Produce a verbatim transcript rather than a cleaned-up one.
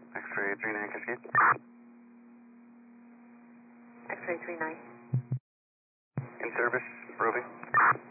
X-ray three nine Cascade. X-ray three nine. In service, roving.